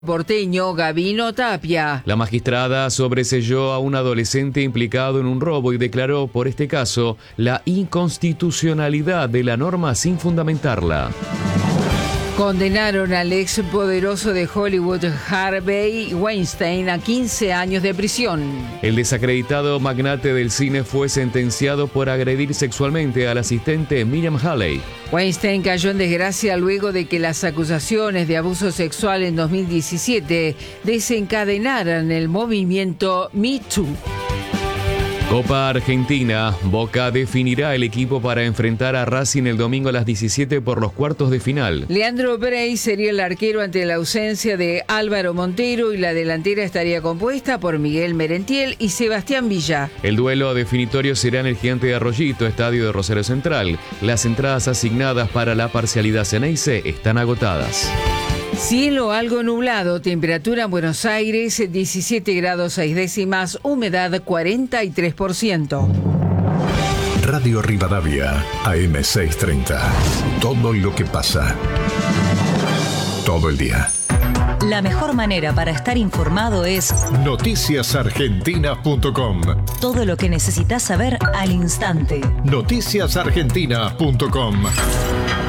Porteño Gabino Tapia. La magistrada sobreseyó a un adolescente implicado en un robo y declaró por este caso la inconstitucionalidad de la norma sin fundamentarla. Condenaron al ex poderoso de Hollywood Harvey Weinstein a 15 años de prisión. El desacreditado magnate del cine fue sentenciado por agredir sexualmente al asistente Miriam Haley. Weinstein cayó en desgracia luego de que las acusaciones de abuso sexual en 2017 desencadenaran el movimiento Me Too. Copa Argentina. Boca definirá el equipo para enfrentar a Racing el domingo a las 17 por los cuartos de final. Leandro Brey sería el arquero ante la ausencia de Álvaro Montero y la delantera estaría compuesta por Miguel Merentiel y Sebastián Villa. El duelo definitorio será en el Gigante de Arroyito, estadio de Rosario Central. Las entradas asignadas para la parcialidad Ceneice están agotadas. Cielo algo nublado, temperatura en Buenos Aires 17 grados 6 décimas, humedad 43%. Radio Rivadavia, AM 630. Todo lo que pasa. Todo el día. La mejor manera para estar informado es noticiasargentinas.com. Todo lo que necesitas saber al instante. Noticiasargentinas.com.